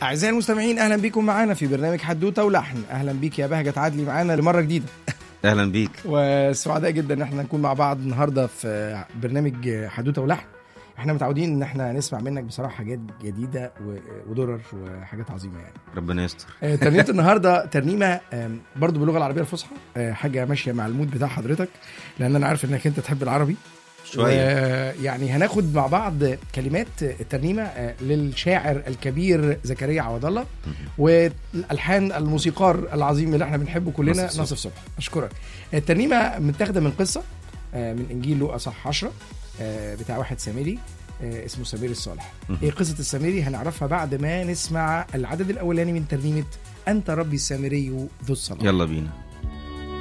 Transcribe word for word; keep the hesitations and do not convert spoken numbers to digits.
أعزائي المستمعين، أهلا بكم معنا في برنامج حدوتة ولحن. أهلا بيك يا بهجة عدلي معنا لمرة جديدة. أهلا بيك، وسعداء جدا إن احنا نكون مع بعض النهاردة في برنامج حدوتة ولحن. احنا متعودين إن احنا نسمع منك بصراحة حاجات جديدة ودرر وحاجات عظيمة يعني. ربنا يستر. ترنيمة النهاردة ترنيمة برضو باللغة العربية الفصحى، حاجة ماشية مع المود بتاع حضرتك، لأن أنا عارف إنك أنت تحب العربي شوية. يعني هناخد مع بعض كلمات الترنيمة للشاعر الكبير زكريا عوض الله، والألحان الموسيقار العظيم اللي احنا بنحبه كلنا ناصف صبحي. أشكرك. الترنيمة متاخدة من قصة من إنجيل لوقا صح عشرة بتاع واحد سامري اسمه سمير الصالح. ايه قصة السامري هنعرفها بعد ما نسمع العدد الأولاني من ترنيمة أنت ربي السامري ذو الصلاة. يلا بينا.